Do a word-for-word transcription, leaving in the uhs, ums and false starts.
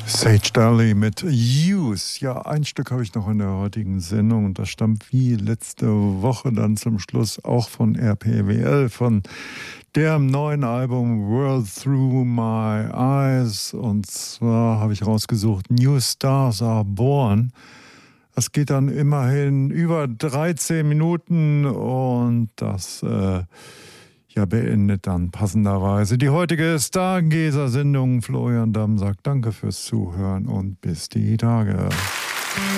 Sage Daly mit Use. Ja, ein Stück habe ich noch in der heutigen Sendung und das stammt wie letzte Woche dann zum Schluss auch von R P W L, von dem neuen Album World Through My Eyes. Und zwar habe ich rausgesucht New Stars Are Born. Das geht dann immerhin über dreizehn Minuten und das äh, ja, beendet dann passenderweise die heutige Stargazer-Sendung. Florian Damm sagt danke fürs Zuhören und bis die Tage.